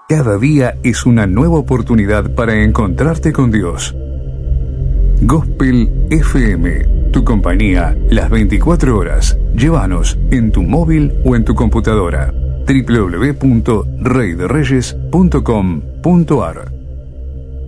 Cada día es una nueva oportunidad para encontrarte con Dios. Gospel FM, tu compañía las 24 horas. Llévanos en tu móvil o en tu computadora. www.reydereyes.com.ar